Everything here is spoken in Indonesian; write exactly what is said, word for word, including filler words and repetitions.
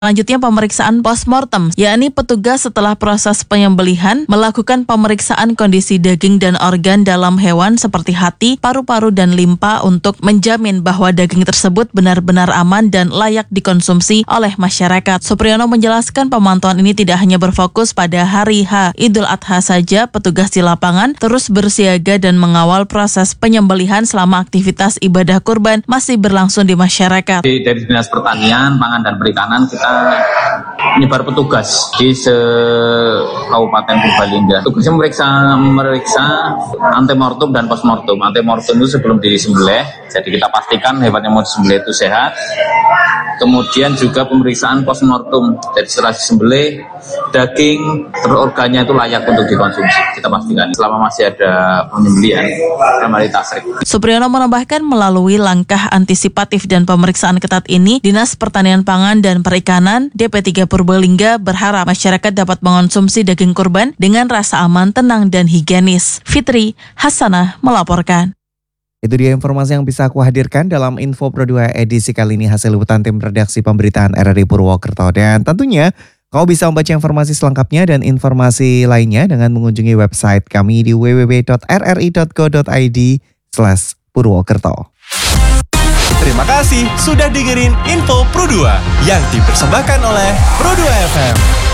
Selanjutnya pemeriksaan postmortem, yakni petugas setelah proses penyembelihan melakukan pemeriksaan kondisi daging dan organ dalam hewan seperti hati, paru-paru, dan limpa untuk menjamin bahwa daging tersebut benar-benar aman dan layak dikonsumsi oleh masyarakat. Supriyono menjelaskan pemantauan ini tidak hanya berfokus pada hari H Idul Adha saja, petugas di lapangan terus bersiaga dan mengawal proses penyembelihan selama aktivitas ibadah kurban masih berlangsung di masyarakat. Di, dari Dinas Pertanian, Pangan, dan Perikanan kita menyebar petugas di se-Kabupaten Purbalingga. Tugasnya memeriksa memeriksa antemortem dan postmortem. Antemortem itu sebelum disembelih, jadi kita pastikan hewan yang mau disembelih itu sehat. Kemudian juga pemeriksaan postmortem, jadi setelah disembelih daging terorgannya itu layak untuk dikonsumsi. Kita pastikan selama masih ada penyembelihan ramali tasrik. Supriyono menambahkan melalui langkah antisipatif dan pemeriksaan ketat ini, Dinas Pertanian, Pangan, dan Perikanan D P tiga Purbalingga berharap masyarakat dapat mengonsumsi daging kurban dengan rasa aman, tenang, dan higienis. Fitri Hasanah melaporkan. Itu dia informasi yang bisa aku hadirkan dalam Info Pro dua edisi kali ini hasil liputan tim redaksi pemberitaan R R I Purwokerto. Dan tentunya kau bisa membaca informasi selengkapnya dan informasi lainnya dengan mengunjungi website kami di w w w titik r r i titik go titik i d slash purwokerto. Terima kasih sudah dengerin Info Pro dua yang dipersembahkan oleh Pro dua F M.